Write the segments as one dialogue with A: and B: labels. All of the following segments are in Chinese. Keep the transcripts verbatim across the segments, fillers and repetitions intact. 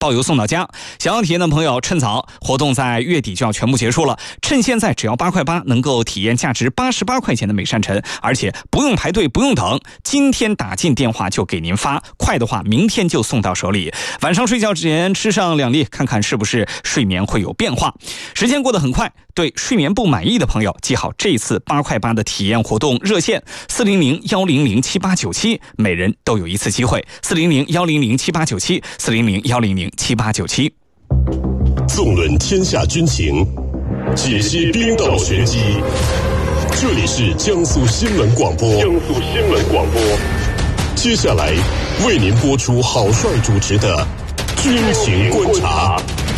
A: 包邮送到家。想要体验的朋友趁早，活动在月底就要全部结束了，趁现在只要八块八能够体验价值八十八块钱的美山城，而且不用排队不用等，今天打进电话就给您发，快的话明天就送到手里。晚上睡觉之前吃上两粒，看看是不是睡眠会有变化。时间过得很快，对睡眠不满意的朋友记好这次八块八的体验活动热线四零零幺零零七八九七，每人都有一次机会。四零零幺零零七八九七，四零零幺零零七八九七。
B: 纵论天下军情，解析兵道玄机。这里是江苏新闻广播。江苏新闻广播。接下来为您播出郝帅主持的《军情观察》。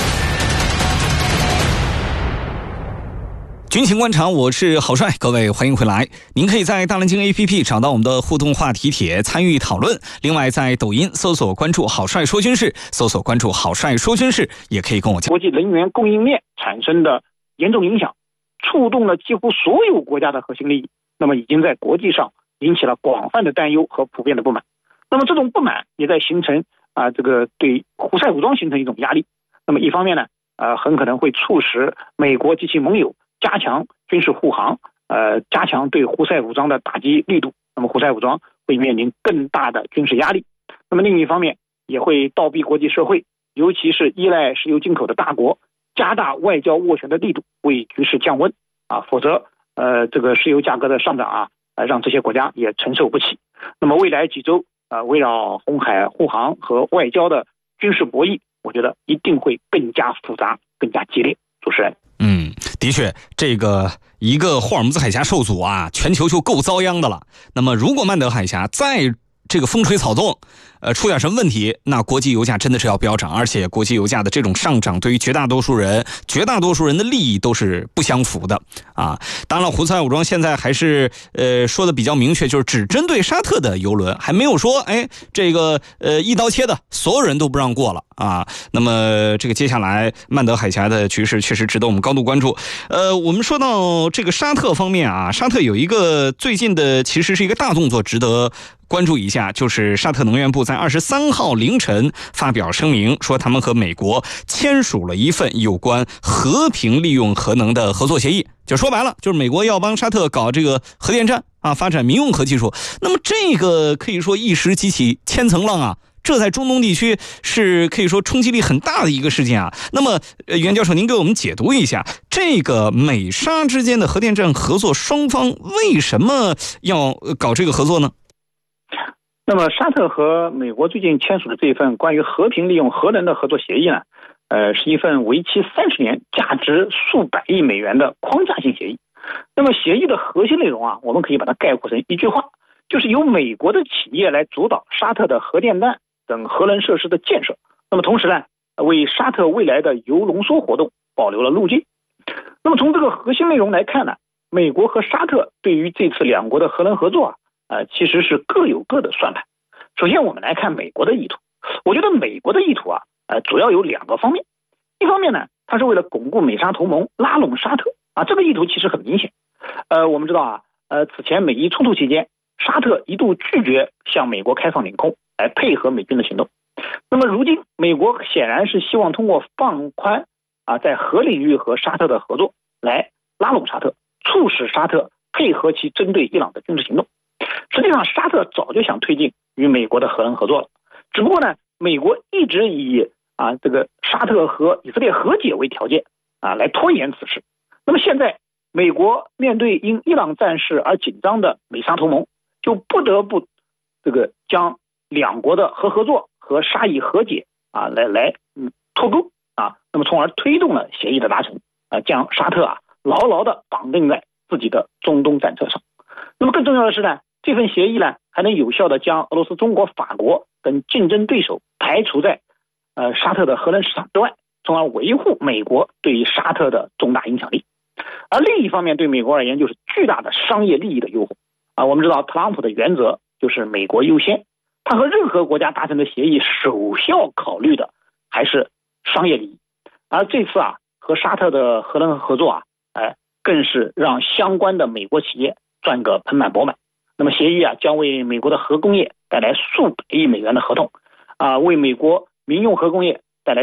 A: 军情观察，我是郝帅，各位欢迎回来。您可以在大蓝鲸 A P P 找到我们的互动话题帖参与讨论，另外在抖音搜索关注郝帅说军事，搜索关注郝帅说军事，也可以跟我讲。
C: 国际能源供应链产生的严重影响，触动了几乎所有国家的核心利益，那么已经在国际上引起了广泛的担忧和普遍的不满。那么这种不满也在形成啊、呃，这个对胡塞武装形成一种压力。那么一方面呢，呃，很可能会促使美国及其盟友加强军事护航，呃，加强对胡塞武装的打击力度，那么胡塞武装会面临更大的军事压力。那么另一方面也会倒逼国际社会，尤其是依赖石油进口的大国，加大外交斡旋的力度，为局势降温啊，否则呃，这个石油价格的上涨啊，呃，让这些国家也承受不起。那么未来几周呃，围绕红海护航和外交的军事博弈，我觉得一定会更加复杂，更加激烈。主持人。
A: 嗯，的确，这个一个霍尔木兹海峡受阻啊，全球就够遭殃的了。那么，如果曼德海峡再这个风吹草动，呃，出点什么问题，那国际油价真的是要飙涨，而且国际油价的这种上涨，对于绝大多数人、绝大多数人的利益都是不相符的啊。当然了，胡塞武装现在还是呃说的比较明确，就是只针对沙特的油轮，还没有说哎这个呃一刀切的，所有人都不让过了啊。那么这个接下来曼德海峡的局势确实值得我们高度关注。呃，我们说到这个沙特方面啊，沙特有一个最近的其实是一个大动作，值得关注一下，就是沙特能源部在二十三号凌晨发表声明，说他们和美国签署了一份有关和平利用核能的合作协议。就说白了，就是美国要帮沙特搞这个核电站啊，发展民用核技术。那么这个可以说一时激起千层浪啊，这在中东地区是可以说冲击力很大的一个事件啊。那么袁教授，您给我们解读一下这个美沙之间的核电站合作，双方为什么要搞这个合作呢？
C: 那么沙特和美国最近签署的这一份关于和平利用核能的合作协议呢，呃，是一份为期三十年、价值数百亿美元的框架性协议。那么协议的核心内容啊，我们可以把它概括成一句话，就是由美国的企业来主导沙特的核电站等核能设施的建设。那么同时呢，为沙特未来的铀浓缩活动保留了路径。那么从这个核心内容来看呢，美国和沙特对于这次两国的核能合作啊，呃，其实是各有各的算盘。首先我们来看美国的意图，我觉得美国的意图啊，呃，主要有两个方面。一方面呢，它是为了巩固美沙同盟，拉拢沙特啊，这个意图其实很明显。呃，我们知道啊，呃，此前美伊冲突期间，沙特一度拒绝向美国开放领空，来配合美军的行动。那么如今，美国显然是希望通过放宽啊，在核领域和沙特的合作，来拉拢沙特，促使沙特配合其针对伊朗的军事行动。实际上，沙特早就想推进与美国的核能合作了，只不过呢，美国一直以啊这个沙特和以色列和解为条件啊，来拖延此事。那么现在，美国面对因伊朗战事而紧张的美沙同盟，就不得不这个将两国的核合作和沙以和解啊来来嗯脱钩啊，那么从而推动了协议的达成啊，将沙特啊牢牢的绑定在自己的中东战车上。那么更重要的是呢，这份协议呢还能有效的将俄罗斯、中国、法国等竞争对手排除在呃沙特的核能市场之外，从而维护美国对于沙特的重大影响力。而另一方面，对美国而言就是巨大的商业利益的诱惑啊。我们知道特朗普的原则就是美国优先，他和任何国家达成的协议首要考虑的还是商业利益。而这次啊和沙特的核能合作啊，哎，更是让相关的美国企业赚个盆满钵满。那么协议啊将为美国的核工业带来数百亿美元的合同啊，为美国民用核工业